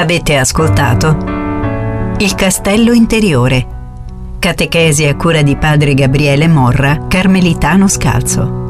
Avete ascoltato Il castello interiore, catechesi a cura di padre Gabriele Morra, carmelitano scalzo.